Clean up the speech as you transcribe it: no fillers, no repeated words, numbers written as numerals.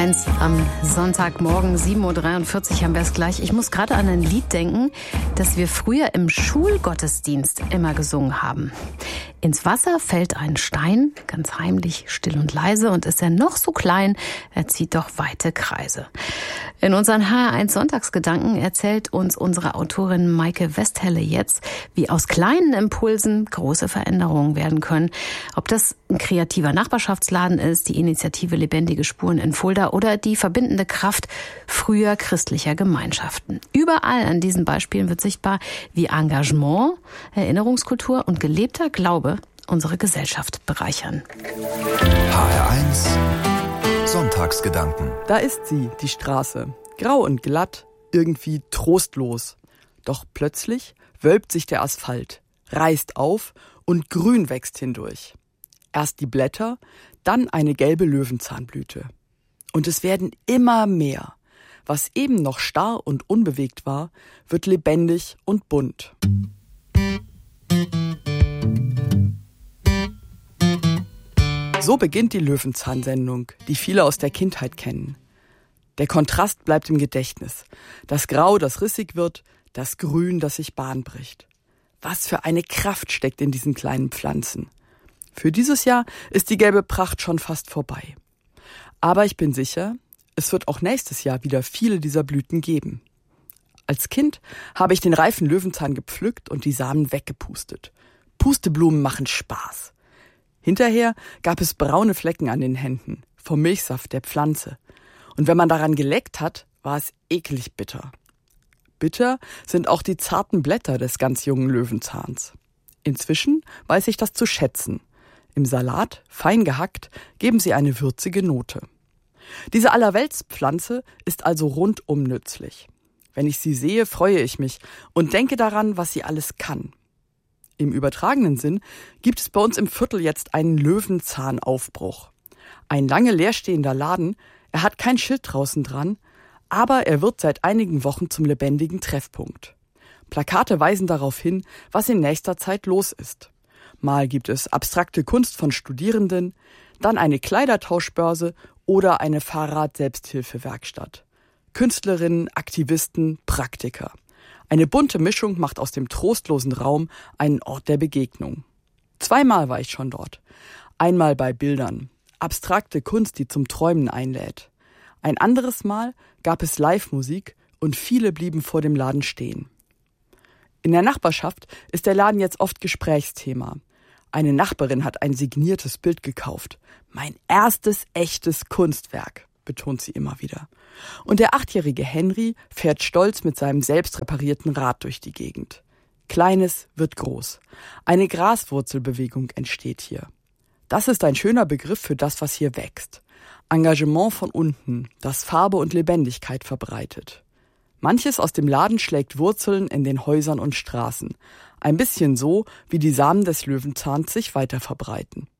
HR1 am Sonntagmorgen, 7.43 Uhr haben wir es gleich. Ich muss gerade an ein Lied denken, das wir früher im Schulgottesdienst immer gesungen haben. Ins Wasser fällt ein Stein, ganz heimlich, still und leise, und ist er noch so klein, er zieht doch weite Kreise. In unseren HR1 Sonntagsgedanken erzählt uns unsere Autorin Maike Westhelle jetzt, wie aus kleinen Impulsen große Veränderungen werden können. Ob das ein kreativer Nachbarschaftsladen ist, die Initiative Lebendige Spuren in Fulda oder die verbindende Kraft früher christlicher Gemeinschaften. Überall an diesen Beispielen wird sichtbar, wie Engagement, Erinnerungskultur und gelebter Glaube unsere Gesellschaft bereichern. HR1 Sonntagsgedanken. Da ist sie, die Straße. Grau und glatt, irgendwie trostlos. Doch plötzlich wölbt sich der Asphalt, reißt auf und Grün wächst hindurch. Erst die Blätter, dann eine gelbe Löwenzahnblüte. Und es werden immer mehr. Was eben noch starr und unbewegt war, wird lebendig und bunt. So beginnt die Löwenzahn-Sendung, die viele aus der Kindheit kennen. Der Kontrast bleibt im Gedächtnis. Das Grau, das rissig wird, das Grün, das sich Bahn bricht. Was für eine Kraft steckt in diesen kleinen Pflanzen. Für dieses Jahr ist die gelbe Pracht schon fast vorbei. Aber ich bin sicher, es wird auch nächstes Jahr wieder viele dieser Blüten geben. Als Kind habe ich den reifen Löwenzahn gepflückt und die Samen weggepustet. Pusteblumen machen Spaß. Hinterher gab es braune Flecken an den Händen, vom Milchsaft der Pflanze. Und wenn man daran geleckt hat, war es eklig bitter. Bitter sind auch die zarten Blätter des ganz jungen Löwenzahns. Inzwischen weiß ich das zu schätzen. Im Salat, fein gehackt, geben sie eine würzige Note. Diese Allerweltspflanze ist also rundum nützlich. Wenn ich sie sehe, freue ich mich und denke daran, was sie alles kann. Im übertragenen Sinn gibt es bei uns im Viertel jetzt einen Löwenzahnaufbruch. Ein lange leerstehender Laden, er hat kein Schild draußen dran, aber er wird seit einigen Wochen zum lebendigen Treffpunkt. Plakate weisen darauf hin, was in nächster Zeit los ist. Mal gibt es abstrakte Kunst von Studierenden, dann eine Kleidertauschbörse oder eine Fahrrad-Selbsthilfewerkstatt. Künstlerinnen, Aktivisten, Praktiker. Eine bunte Mischung macht aus dem trostlosen Raum einen Ort der Begegnung. 2-mal war ich schon dort. Einmal bei Bildern. Abstrakte Kunst, die zum Träumen einlädt. Ein anderes Mal gab es Live-Musik und viele blieben vor dem Laden stehen. In der Nachbarschaft ist der Laden jetzt oft Gesprächsthema. Eine Nachbarin hat ein signiertes Bild gekauft. Mein erstes echtes Kunstwerk, betont sie immer wieder. Und der 8-jährige Henry fährt stolz mit seinem selbst reparierten Rad durch die Gegend. Kleines wird groß. Eine Graswurzelbewegung entsteht hier. Das ist ein schöner Begriff für das, was hier wächst. Engagement von unten, das Farbe und Lebendigkeit verbreitet. Manches aus dem Laden schlägt Wurzeln in den Häusern und Straßen. Ein bisschen so, wie die Samen des Löwenzahns sich weiter verbreiten.